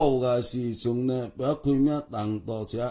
個是從呢，不要開名，當到只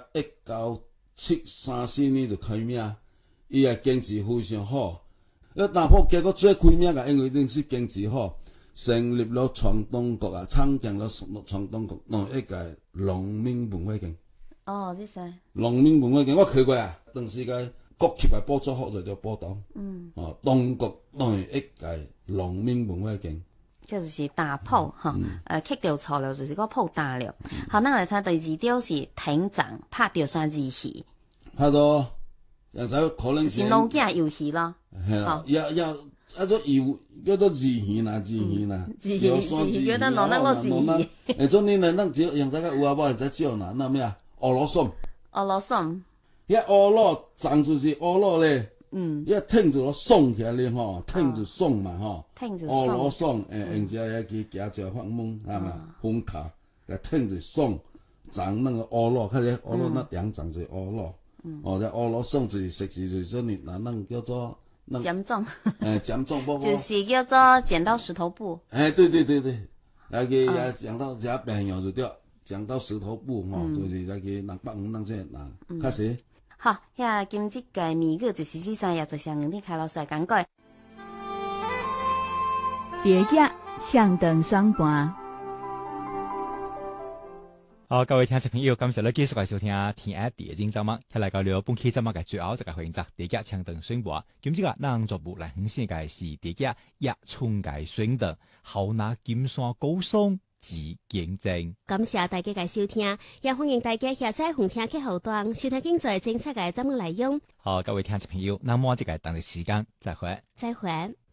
1973年就開名，伊個經濟非常好。打破結果最開名嘅，因為一定是經濟好，成立了創東局啊，創建了創東局，一個農民文化廳。 哦，這是農民文化廳，我去過啊，當時個國旗係補助好就叫報道。東局一個農民文化廳。 就是打鋪哈，刻掉錯了就是個鋪打了。好，咱來睇第二條是艇長拍掉啥字戲？ 拍到，就可能是腦筋遊戲咯。 係啦，要做遊，叫做字戲啦，字戲啦。 字戲叫得攞那個字戲。 誒，種你嚟能只用大家有啊，冇就只有那咩啊？俄羅松。俄羅松。一俄羅長就是俄羅咧。一聽住我鬆起來咧吼，聽住鬆嘛吼，俄羅鬆用只一支夾住發夢係嘛，風卡，聽住鬆，長那個俄羅，佢哋俄羅那兩長就俄羅，只俄羅鬆就是食字就是說你那能叫做剪種， 剪種不？ 就是叫做剪刀石頭布。 對，那個也講到只朋友就叫剪刀石頭布吼，就是那個人北五人這那，確實。 好，遐今節嘅謎語就是這三樣，就向你開老師來講過。 蝶仔唱斷雙盤。 好，各位聽眾朋友，感謝你繼續嚟收聽《天下蝶經》節目，喺嚟到了本期節目嘅最後一個環節，蝶仔唱斷雙盤。今朝個咱作部來分享嘅是蝶仔一春嘅選擇，好拿金山高松。自見證， 感謝大家嘅收聽，也歡迎大家下載紅聽客戶端收聽精彩精彩嘅節目內容。 好，各位聽眾朋友，那麼這個等嘅時間再會。 再會。